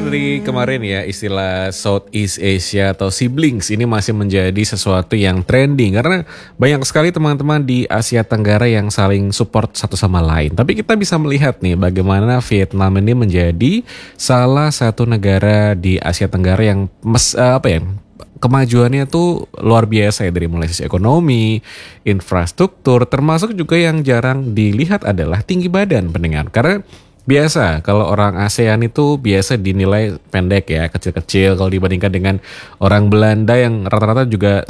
dari kemarin ya istilah Southeast Asia atau siblings ini masih menjadi sesuatu yang trending karena banyak sekali teman-teman di Asia Tenggara yang saling support satu sama lain. Tapi kita bisa melihat nih bagaimana Vietnam ini menjadi salah satu negara di Asia Tenggara yang kemajuannya tuh luar biasa ya, dari mulai sisi ekonomi, infrastruktur, termasuk juga yang jarang dilihat adalah tinggi badan pendengar. Karena biasa kalau orang ASEAN itu biasa dinilai pendek ya, kecil-kecil kalau dibandingkan dengan orang Belanda yang rata-rata juga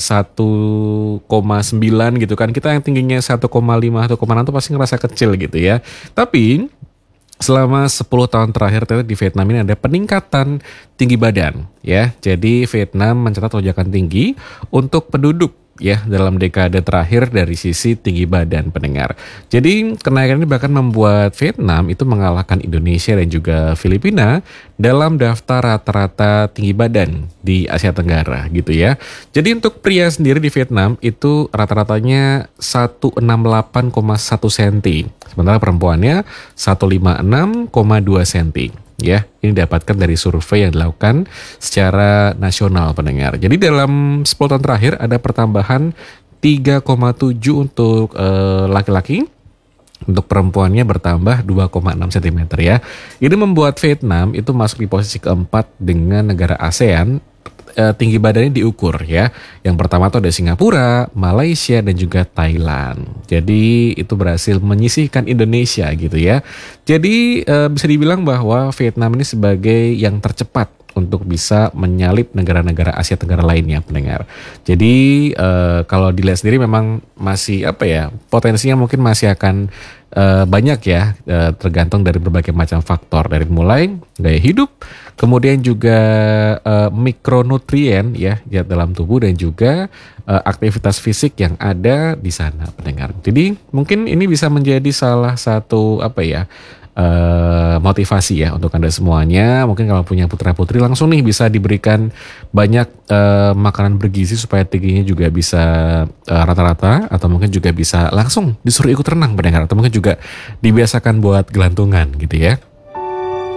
1,9 gitu kan. Kita yang tingginya 1,5, 1,6 tuh pasti ngerasa kecil gitu ya. Tapi selama 10 tahun terakhir ternyata di Vietnam ini ada peningkatan tinggi badan ya. Jadi Vietnam mencatat lonjakan tinggi untuk penduduk ya dalam dekade terakhir dari sisi tinggi badan pendengar. Jadi kenaikan ini bahkan membuat Vietnam itu mengalahkan Indonesia dan juga Filipina dalam daftar rata-rata tinggi badan di Asia Tenggara gitu ya. Jadi untuk pria sendiri di Vietnam itu rata-ratanya 168,1 cm. Sementara perempuannya 156,2 cm. Ya, ini didapatkan dari survei yang dilakukan secara nasional pendengar. Jadi dalam 10 tahun terakhir ada pertambahan 3,7 untuk laki-laki. Untuk perempuannya bertambah 2,6 cm ya. Ini membuat Vietnam itu masuk di posisi keempat dengan negara ASEAN tinggi badannya diukur ya. Yang pertama tuh ada Singapura, Malaysia dan juga Thailand. Jadi itu berhasil menyisihkan Indonesia gitu ya. Jadi bisa dibilang bahwa Vietnam ini sebagai yang tercepat untuk bisa menyalip negara-negara Asia Tenggara lainnya pendengar. Jadi kalau dilihat sendiri memang masih potensinya mungkin masih akan banyak ya, tergantung dari berbagai macam faktor, dari mulai gaya hidup, kemudian juga mikronutrien ya dalam tubuh dan juga aktivitas fisik yang ada di sana pendengar. Jadi mungkin ini bisa menjadi salah satu motivasi ya untuk Anda semuanya. Mungkin kalau punya putra-putri langsung nih bisa diberikan banyak makanan bergizi supaya tingginya juga bisa rata-rata, atau mungkin juga bisa langsung disuruh ikut renang pendengar, atau mungkin juga dibiasakan buat gelantungan gitu ya.